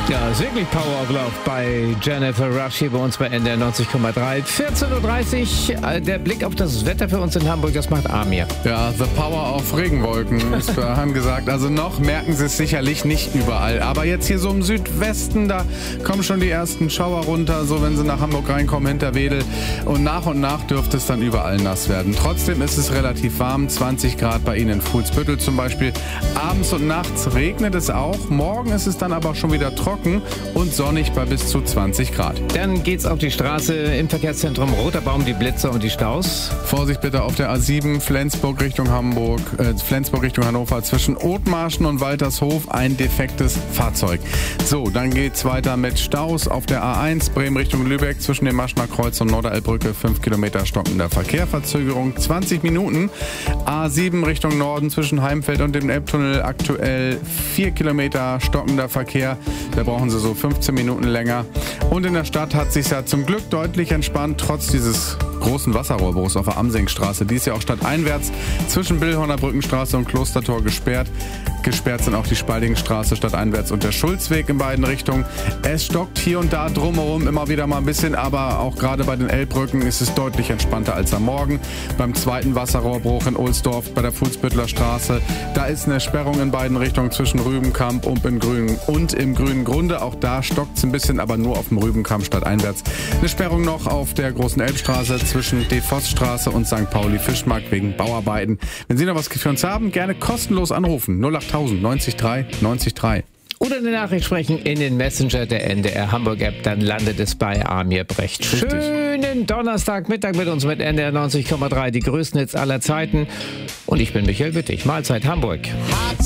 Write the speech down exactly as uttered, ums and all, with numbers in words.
Ja, ist wirklich Powerauflauf bei Jennifer Rush hier bei uns bei N D R neunzig Komma drei. vierzehn Uhr dreißig, der Blick auf das Wetter für uns in Hamburg, das macht Amir. Ja, the power of Regenwolken ist für Han gesagt. Also noch merken sie es sicherlich nicht überall. Aber jetzt hier so im Südwesten, da kommen schon die ersten Schauer runter, so wenn sie nach Hamburg reinkommen, hinter Wedel. Und nach und nach dürfte es dann überall nass werden. Trotzdem ist es relativ warm, zwanzig Grad bei Ihnen in Fuhlsbüttel zum Beispiel. Abends und nachts regnet es auch. Morgen ist es dann aber schon wieder trocken und sonnig bei bis zu zwanzig Grad. Dann geht's auf die Straße im Verkehrszentrum Roter Baum, die Blitzer und die Staus. Vorsicht bitte auf der A sieben, Flensburg Richtung Hamburg, äh, Flensburg Richtung Hannover, zwischen Othmarschen und Waltershof ein defektes Fahrzeug. So, dann geht's weiter mit Staus auf der A eins, Bremen Richtung Lübeck, zwischen dem Maschner Kreuz und Norderelbbrücke, fünf Kilometer stockender Verkehr, Verzögerung zwanzig Minuten. A sieben Richtung Norden, zwischen Heimfeld und dem Elbtunnel, aktuell vier Kilometer stockender Verkehr. Da brauchen Sie so fünfzehn Minuten länger. Und in der Stadt hat sich ja zum Glück deutlich entspannt, trotz dieses großen Wasserrohrbruchs auf der Amsingstraße. Die ist ja auch stadteinwärts zwischen Billhorner Brückenstraße und Klostertor gesperrt. Gesperrt sind auch die Spaldingstraße stadteinwärts und der Schulzweg in beiden Richtungen. Es stockt hier und da drumherum immer wieder mal ein bisschen, aber auch gerade bei den Elbbrücken ist es deutlich entspannter als am Morgen. Beim zweiten Wasserrohrbruch in Ohlsdorf bei der Fuhlsbüttler Straße, da ist eine Sperrung in beiden Richtungen zwischen Rübenkamp und im grünen, und im grünen Grunde. Auch da stockt es ein bisschen, aber nur auf dem Rübenkamp stadteinwärts. Eine Sperrung noch auf der Großen Elbstraße zwischen De-Voss-Straße und Sankt Pauli-Fischmarkt wegen Bauarbeiten. Wenn Sie noch was für uns haben, gerne kostenlos anrufen. null acht neunzig drei neunzig drei. Oder eine Nachricht sprechen in den Messenger der N D R Hamburg App, dann landet es bei Amir Brecht. Richtig. Schönen Donnerstagmittag mit uns mit N D R neunzig Komma drei, die größten Hits aller Zeiten. Und ich bin Michael Wittig, Mahlzeit Hamburg.